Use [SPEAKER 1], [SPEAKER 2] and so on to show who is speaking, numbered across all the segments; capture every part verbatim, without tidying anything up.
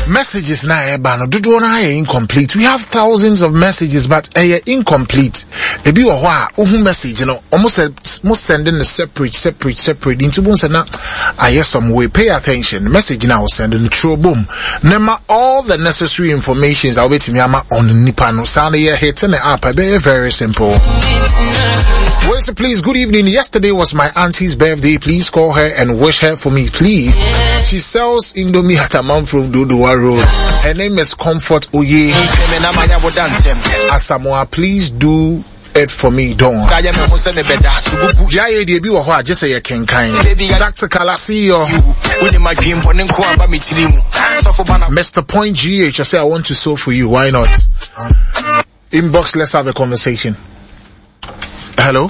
[SPEAKER 1] Messages na ebano dodo na incomplete. We have thousands of messages but eh incomplete. Ebi wo ho a ohu message no almost must send in a separate separate separate into bon say na aye some way. Pay attention. Message now send in through boom. Nema all the necessary informations I'll bet me ama on nipa no sound here hitting the app. Very very simple. Well, so please, good evening. Yesterday was my auntie's birthday. Please call her and wish her for me, please. She sells Indomie at a man from Dodowa Road. Her name is Comfort Oye. Asamoah, please do it for me, don't. Just say you can kind. Doctor Kalasio. Mister Point G H, I say I want to sew for you. Why not? Inbox, let's have a conversation. Hello?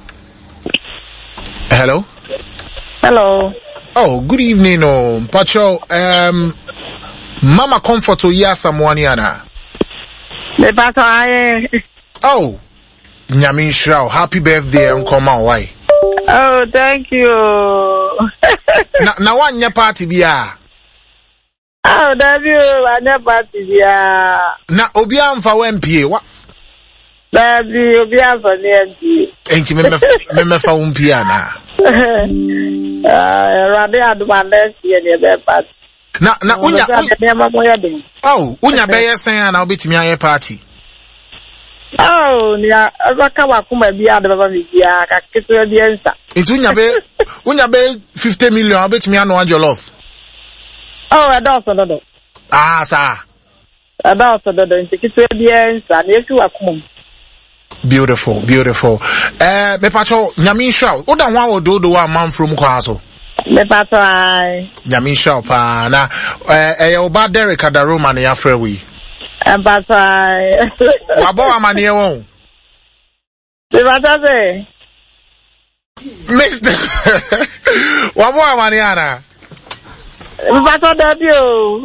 [SPEAKER 1] Hello?
[SPEAKER 2] Hello.
[SPEAKER 1] Oh, good evening, oh, Pacho. Um, Mama Comfort Oye Asamoah.
[SPEAKER 2] Me Pacho, I.
[SPEAKER 1] Oh. Nyamin Shrao, happy birthday, Uncle Ma. Why?
[SPEAKER 2] Oh, thank you.
[SPEAKER 1] na na one your party biya.
[SPEAKER 2] Oh, thank you. One your party biya.
[SPEAKER 1] Na obiya mfa M P A. What?
[SPEAKER 2] Baby, obiya mfa M P A.
[SPEAKER 1] Enti me me me fa M P A na.
[SPEAKER 2] Ah, Rabi adumande si e be party.
[SPEAKER 1] Na na unya. Oh, unya be yesen na obetimi aye party.
[SPEAKER 2] Oh, nia azaka wakuma bia de baba bia ka keto bia nsa.
[SPEAKER 1] Itu nya be unya be fifty million obetimi anu an jollof.
[SPEAKER 2] Oh, adoso dodo.
[SPEAKER 1] Ah, sa.
[SPEAKER 2] Adoso dodo nti keto bia nsa na efi wakuma.
[SPEAKER 1] Beautiful, beautiful. Eh, me pacho Nyamin Shrao. Oda hwan ododo wa man from kwa so.
[SPEAKER 2] Me pacho ai.
[SPEAKER 1] Nyamin Shrao pa na eh eh oba Derek Adaroma na yafre wi.
[SPEAKER 2] Ambasai.
[SPEAKER 1] Wabo amani won.
[SPEAKER 2] Me pacho se.
[SPEAKER 1] Mister Wabo amani ana.
[SPEAKER 2] Me pacho debut.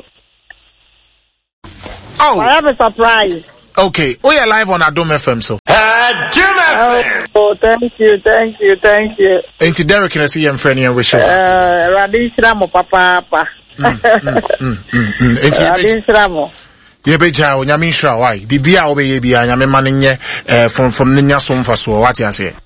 [SPEAKER 1] Oh.
[SPEAKER 2] I have a surprise.
[SPEAKER 1] Okay, we are live on Adom F M so.
[SPEAKER 3] Uh, Jim F M.
[SPEAKER 2] Oh, thank you, thank you, thank you.
[SPEAKER 1] Ain't Derek can see him friendly and wish you.
[SPEAKER 2] Uh, Radin Sramo, papa, papa.
[SPEAKER 1] Mm, mm, mm, mm, mm.
[SPEAKER 2] Radin Sramo.
[SPEAKER 1] Yebeja, Nyamin Shrao, why? Bibia obe yebia, Nyamin maninye, eh, from, from Ninya Somfa so, what you say?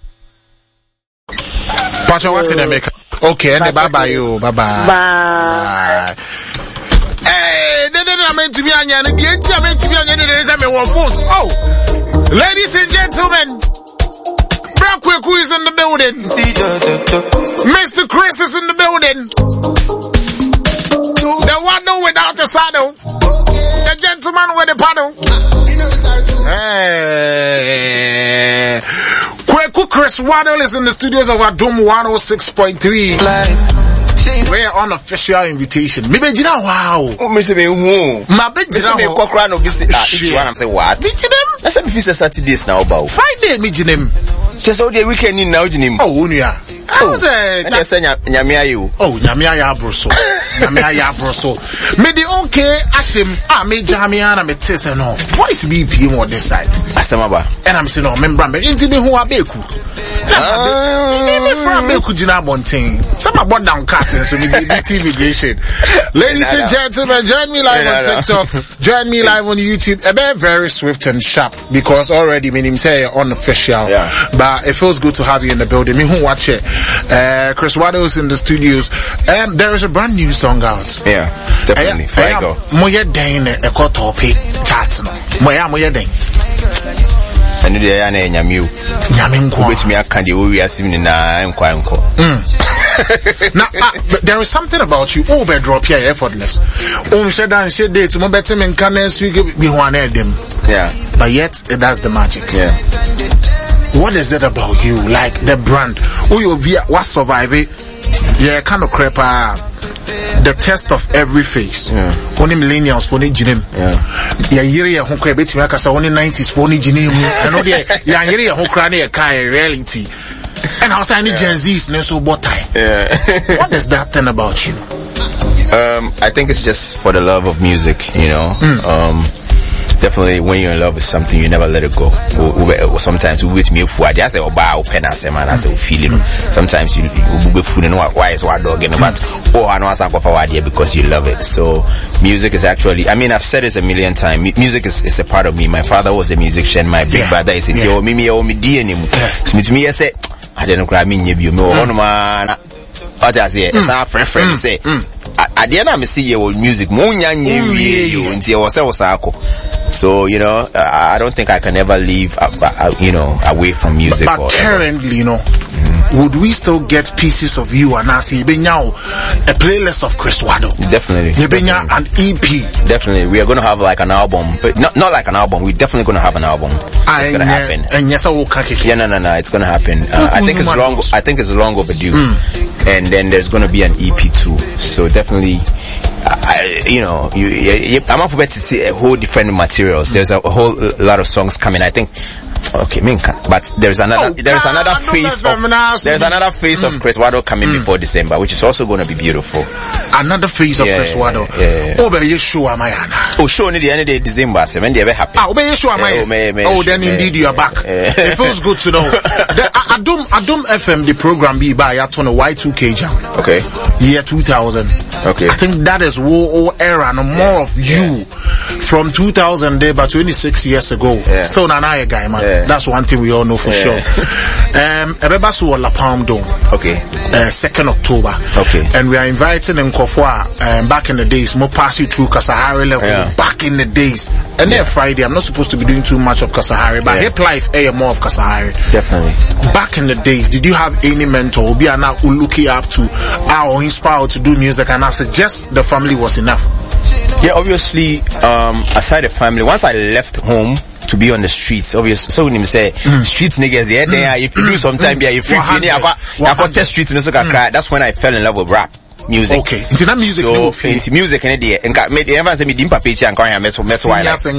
[SPEAKER 1] Pacha, what's in the make? Okay, and bye bye you, bye bye.
[SPEAKER 2] Bye.
[SPEAKER 1] Hey, they didn't mean to be on your, the entire meant to be on your phone. Oh, ladies and gentlemen, Brackwell who is in the building. Mister Chris is in the building. The one without a saddle. The gentleman with the paddle. Hey, Kweku Chris Waddle is in the studios of Adom one oh six point three. We're on official invitation. Me be jina wow.
[SPEAKER 3] Oh, me say me who?
[SPEAKER 1] Ma be jina
[SPEAKER 3] me kokra no visit. Ah, each one am say what?
[SPEAKER 1] Me jinem.
[SPEAKER 3] I say me visit Saturdays now about.
[SPEAKER 1] Friday me jinem.
[SPEAKER 3] Just all the weekend in now jinem.
[SPEAKER 1] Oh, unia. I was eh.
[SPEAKER 3] I say nyame ayo.
[SPEAKER 1] Oh, nyame ayo abroso. Nyame ayo abroso. Me the okay ashim. Ah, me jamia na me tese no. Voice B P M on this side.
[SPEAKER 3] Asema ba.
[SPEAKER 1] And I'm saying no, remember me inti me hu abeku. Ah, me from abeku jina bonten. Some about down cutting so me the immigration. Ladies and gentlemen, join me live on TikTok. Join me live on YouTube. A very very swift and sharp because already me him say unofficial.
[SPEAKER 3] Yeah.
[SPEAKER 1] But it feels good to have you in the building. Me who watch it. Uh, Chris Waddle's in the studios. Um, there is a brand new song out.
[SPEAKER 3] Yeah, definitely.
[SPEAKER 1] I go. Moya Dane a cut topic chat no. Moya Moya Dane.
[SPEAKER 3] And the yana nyamiu.
[SPEAKER 1] Nyaminko.
[SPEAKER 3] Which me akandi we are seeing na enko enko.
[SPEAKER 1] Now, uh, there is something about you. Over drop here effortless. Um, she dan she date. Mo better men can next week be one of them.
[SPEAKER 3] Yeah.
[SPEAKER 1] But yet, it does the magic.
[SPEAKER 3] Yeah.
[SPEAKER 1] What is it about you? Like the brand? Who you via what survive it? Yeah, kind of crap. Uh, the test of every face.
[SPEAKER 3] Yeah.
[SPEAKER 1] Only millennials, only jinem.
[SPEAKER 3] Yeah.
[SPEAKER 1] Yeah, yiri ya honkwe beti me akasa only nineties, only jinem. I know the yeah yiri ya honkra ne kai reality. And also any Gen Zs ne so botai.
[SPEAKER 3] Yeah.
[SPEAKER 1] What is that thing about you?
[SPEAKER 3] Um, I think it's just for the love of music, you know. Mm. Um. Definitely, when you're in love with something, you never let it go. Sometimes we wait me for I say oh ba open as man I say feeling. Sometimes you you be food and why is what dog but oh I know as I go forward here because you love it. So music is actually, I mean, I've said this a million times. Music is, is a part of me. My father was a musician. My big yeah. brother is a yeah. me me oh me D N M. To me I say I didn't cry me you me one man. What I say it's our friend friend say at the end I see you music mo nya you nti o say o sako. So you know uh, I don't think I can ever leave uh, uh, you know away from music.
[SPEAKER 1] But, but currently you know mm-hmm. would we still get pieces of you and I see a playlist of Chris Wado?
[SPEAKER 3] Definitely.
[SPEAKER 1] definitely. An E P.
[SPEAKER 3] Definitely. We are going to have like an album, but not not like an album. We're definitely going to have an album.
[SPEAKER 1] Ah,
[SPEAKER 3] it's going to happen.
[SPEAKER 1] And yes, I will catch it.
[SPEAKER 3] Yeah, no, no, no. It's going to happen. Uh, I think it's long. I think it's long overdue. Mm. And then there's going to be an E P too. So definitely. I, you know, you, you, I'm up to see a whole different materials. There's a whole lot of songs coming. I think. Okay, Minka, but there's another, oh, there's another phase of, there's another phase mm. of Chris Wado coming mm. before December, which is also going to be beautiful.
[SPEAKER 1] Another phase of
[SPEAKER 3] yeah,
[SPEAKER 1] Chris Wado.
[SPEAKER 3] Yeah.
[SPEAKER 1] Oh, but you sure am I?
[SPEAKER 3] Oh, sure, any day, any December, when they ever happy.
[SPEAKER 1] Ah, but you sure am I? Oh, then indeed you are back. It feels good to know. The Adum Adum F M, the program be by at on a Y two K jam.
[SPEAKER 3] Okay.
[SPEAKER 1] Year two thousand.
[SPEAKER 3] Okay.
[SPEAKER 1] I think that is war era, no more yeah. of you yeah. from two thousand there, but twenty-six years ago. Yeah. Still an eye guy, man. Yeah. That's one thing we all know for yeah. sure. Um, Ebebasu La Palm Dome.
[SPEAKER 3] Okay.
[SPEAKER 1] Uh, second October.
[SPEAKER 3] Okay.
[SPEAKER 1] And we are inviting in Kofwa, um, back in the days, more pass you through Kasahari level,
[SPEAKER 3] yeah.
[SPEAKER 1] back in the days. And
[SPEAKER 3] yeah.
[SPEAKER 1] then Friday, I'm not supposed to be doing too much of Kasahari, but yeah. hip life, eh, more of Kasahari.
[SPEAKER 3] Definitely.
[SPEAKER 1] Back in the days, did you have any mentor, be an who looking up to, or inspired to do music, and I said, just the family was enough?
[SPEAKER 3] Yeah, obviously, um, aside the family, once I left home, to be on the streets, obviously. So when you say mm. street niggas, yeah, mm. if you do sometime, mm. yeah, you freak me, I got test streets and so I cry. That's when I fell in love with rap music.
[SPEAKER 1] Okay, into that music,
[SPEAKER 3] so
[SPEAKER 1] no
[SPEAKER 3] into music, and the and made ever say me dimpa picture and crying metal metal I like.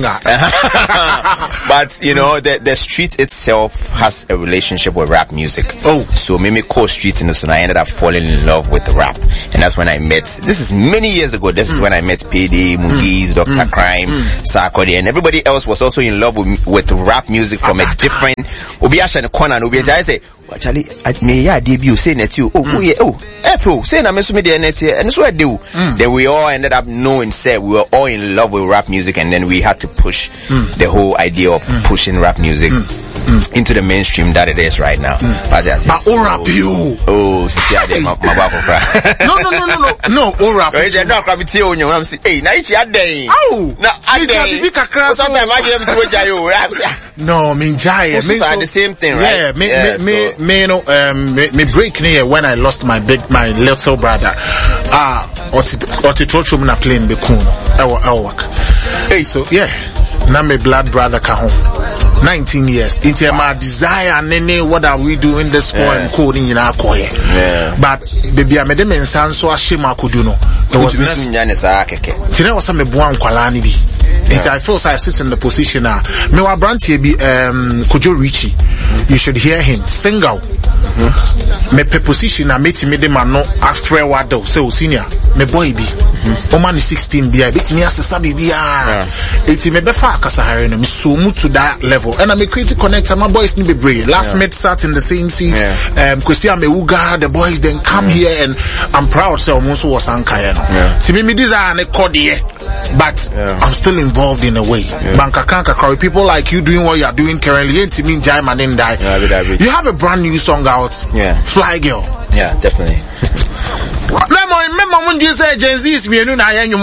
[SPEAKER 3] But you know, the the street itself has a relationship with rap music.
[SPEAKER 1] Oh,
[SPEAKER 3] so Mimi co streets in this, and I ended up falling in love with rap, and that's when I met. This is many years ago. This mm. is when I met P D, Mugiz, mm. Doctor Mm. Crime, mm. Sarkodie, and everybody else was also in love with with rap music from a different. Obiasha and corner, Obiasha. I say, actually, at me, yeah, debut saying that you. Oh, oh yeah, oh, F O saying I'm media net here, and that's what I do. Mm. Then we all ended up knowing, say we were all in love with rap music, and then we had to push mm. the whole idea of mm. pushing rap music mm. Mm. into the mainstream that it is right now.
[SPEAKER 1] Mm. But oh, rap you.
[SPEAKER 3] Oh, see, my
[SPEAKER 1] no, no, no, no, no, no, oh, rap.
[SPEAKER 3] Hey, no, crab tea on you. I'm saying, hey, now it's your day.
[SPEAKER 1] Oh,
[SPEAKER 3] no, I day. Sometimes I give you rap.
[SPEAKER 1] No, me jaya.
[SPEAKER 3] Me the same thing, right?
[SPEAKER 1] Yeah, me, yeah, me, so. me, me, no, um, me, me break near when I lost my big, my little brother. Ah, oti, oti trocho na plane be kuno. Ewa, ewa. Hey, so yeah, na me blood brother ka home. nineteen years. Into wow. my desire, nene, what are we doing this for?
[SPEAKER 3] Yeah.
[SPEAKER 1] Coding in our choir.
[SPEAKER 3] Yeah.
[SPEAKER 1] But baby, I made them in San so Ashima could do no. It was today was some buan kwalani bi. It I feel so I sit in the position now. Me wa branch here be um Kojo Richie. You should hear him single. Mm-hmm. Me pe position na meet me dem no after wado so senior. Me boy bi. O man is sixteen bi. Bit me asesa bibi ah. It me be fa Kasahari no me so mu to that level. And I'm a creative connector. My boys ni be brave. Last yeah. mate sat in the same seat. Yeah. Um Kwesi Amewuga, the boys then come yeah. here and I'm proud so almost was Ankaya no. Yeah. To me me desire ne code but yeah. I'm still involved in a way. Yeah. Banka kanka curry people like you doing what you are doing currently. To me Jai man didn't die.
[SPEAKER 3] Yeah,
[SPEAKER 1] you have a brand new song out.
[SPEAKER 3] Yeah.
[SPEAKER 1] Fly Girl.
[SPEAKER 3] Yeah, definitely.
[SPEAKER 1] Remember, remember when you say Gen Z is me no na yanyu mo.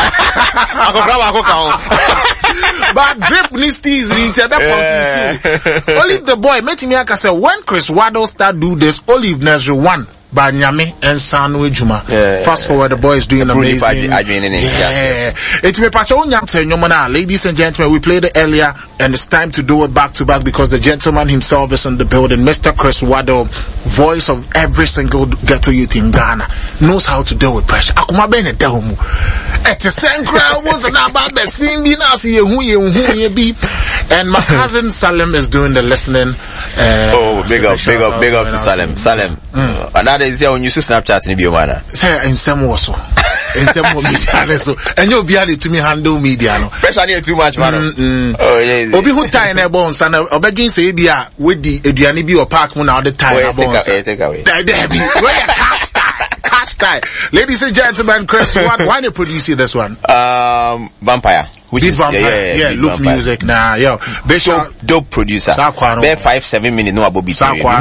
[SPEAKER 1] But drip nisties in the yeah. Olive the boy met me aka say when Chris Wado start do this Olive Nursery one by Nyame and Sanu Juma. Yeah, fast forward, the boy is doing amazing.
[SPEAKER 3] I, I mean, in it,
[SPEAKER 1] yeah, it's me pacho nyamte. Ladies and gentlemen, we played it earlier, and it's time to do it back to back because the gentleman himself is in the building. Mister Chris Wado, voice of every single ghetto youth in Ghana, knows how to deal with pressure. Akuma bene dehumu. Ete senkra was an ababe simbi nasi yehu yehu yebi. And my cousin Salem is doing the listening. Uh,
[SPEAKER 3] oh, big up, big up, big up to Salem. Salem. Mm. Another is here when you see Snapchat in the Biomana.
[SPEAKER 1] Say in some also. in some media so and you'll be able to me handle media no
[SPEAKER 3] pressure near too much man.
[SPEAKER 1] Mm-mm.
[SPEAKER 3] Oh yeah.
[SPEAKER 1] Obi who tie na bones and obedin say bia with the aduane bi or park mu na the tie na bones.
[SPEAKER 3] Take away.
[SPEAKER 1] There be where cash tie. Cash tie. Ladies and gentlemen, Chris, what why they produce this one?
[SPEAKER 3] Um Vampire. Which
[SPEAKER 1] Big
[SPEAKER 3] is
[SPEAKER 1] Vampire.
[SPEAKER 3] yeah, yeah,
[SPEAKER 1] yeah,
[SPEAKER 3] Big
[SPEAKER 1] look
[SPEAKER 3] Vampire.
[SPEAKER 1] music now. Yo, Bishop
[SPEAKER 3] dope, dope producer.
[SPEAKER 1] Sakwano.
[SPEAKER 3] Bare five seven minutes no abobi.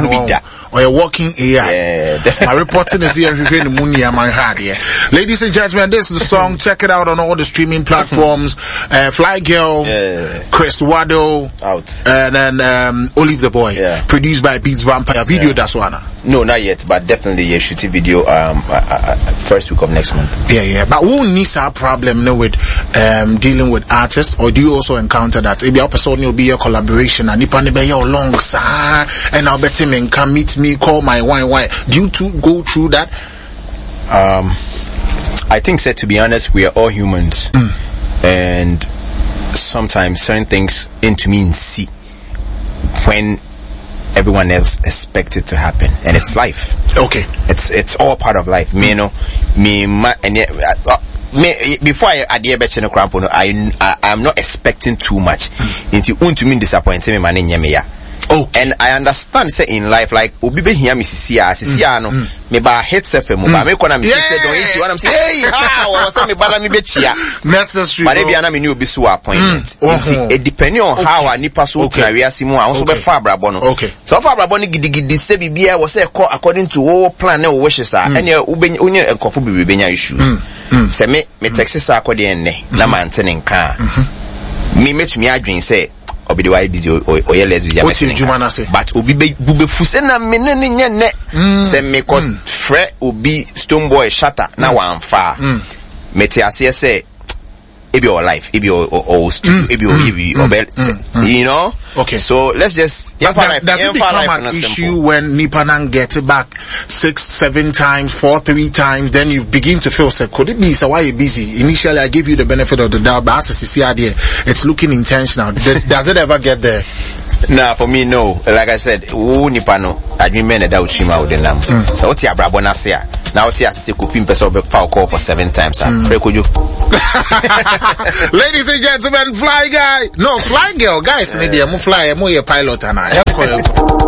[SPEAKER 1] Or you're working A I.
[SPEAKER 3] Yeah,
[SPEAKER 1] my reporting is here in the moon yeah, my heart, yeah. Ladies and gentlemen, this is the song. Check it out on all the streaming platforms. Uh, Fly Girl,
[SPEAKER 3] yeah.
[SPEAKER 1] Chris Wado,
[SPEAKER 3] out,
[SPEAKER 1] and then um, Olive the Boy.
[SPEAKER 3] Yeah.
[SPEAKER 1] Produced by Beats Vampire. Video
[SPEAKER 3] yeah.
[SPEAKER 1] that's one.
[SPEAKER 3] No, not yet, but definitely a yeah, shooting video. Um, uh, uh, first week of next month.
[SPEAKER 1] Yeah, yeah. But who needs our problem no, with um dealing with artists, or do you also encounter that? If your person will be a collaboration and if I be your long sir, and I'll bet him and come meet me, call my wine, why? Do you two go through that?
[SPEAKER 3] Um, I think, said to be honest, we are all humans, mm. and sometimes certain things into me see when everyone else expects it to happen, and it's life.
[SPEAKER 1] Okay,
[SPEAKER 3] it's it's all part of life. Me, you know, me, my, and uh, me before I adhere better no cramp, I I am not expecting too much. Into mm. to me disappointing me, man, in me. Oh, and I understand say in life like obi be here me sisia sisia no me ba hit self mo ba me kona me say don eat when I'm say hey how I say me bala me be chia
[SPEAKER 1] necessary
[SPEAKER 3] but e na me ni obi so appointment it depending on how a nipa so carry asimu a so be fa abrabo no
[SPEAKER 1] okay
[SPEAKER 3] so fa abrabo no gidigidi say bibia was say according to wo plan na wo wishes a ene onye enkofo bibi benya issues say me me taxi sa akode enne na mantene nka me metumi adwen say obi de why busy or or lesbian but obi be bube fuse na me ne ne nye se me ko frɛ obi Stone Boy shatter na wan fa me te ase say ebi your life ebi your or ebi your ebi you know
[SPEAKER 1] okay
[SPEAKER 3] so let's just
[SPEAKER 1] that, that, does it become an issue simple. When Nipanang gets it back six seven times four three times then you begin to feel say could it be so why you busy initially I give you the benefit of the doubt but as a C C idea it's looking intentional does it ever get there?
[SPEAKER 3] Nah, for me, no. Like I said, who nipano, I mean, men that would chima with the lamb. So what ya brabona say? Now what ya say? Could film person be foul call for seven times? Ah, could you?
[SPEAKER 1] Ladies and gentlemen, Fly Guy, no Fly Girl, guys, yeah. Need fly, I'm a pilot, and I.